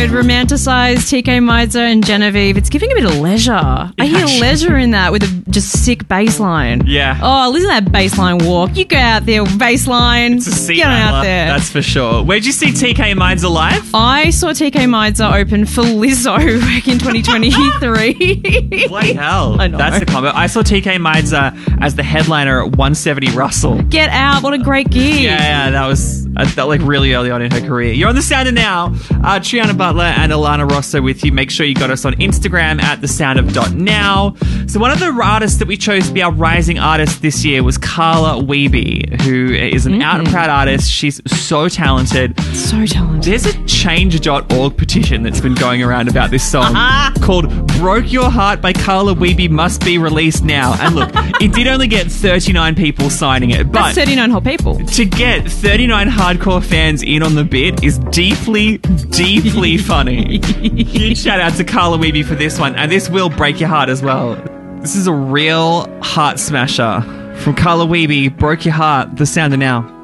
Romanticize TK Meizer and Genevieve. It's giving a bit of leisure. I hear leisure in that with a just sick bass line. Yeah. Oh, listen to that bass line walk. You go out there, bass line. It's a seat Get on out rattler, there. that's for sure. Where'd you see TK Meizer live? I saw TK Meizer open for Lizzo back in 2023. Bloody hell. I know. That's the combo. I saw TK Meizer as the headliner at 170 Russell. Get out. What a great gig. Yeah, that was like really early on in her career. You're on The Sound of Now. Triana Butler and Alana Rosso with you. Make sure you got us on Instagram at thesoundof.now. So one of the artists that we chose to be our rising artist this year was Carla Wiebe, who is an out and proud artist. She's so talented. So talented. There's a change.org petition that's been going around about this song called Broke Your Heart by Carla Wiebe must be released now. And look, it did only get 39 people signing it, but That's 39 whole people. to get 39 hardcore fans in on the bit is deeply, deeply funny. Huge shout out to Carla Wiebe for this one, and this will break your heart as well. This is a real heart smasher from Carla Wiebe. Broke Your Heart. The Sound of Now.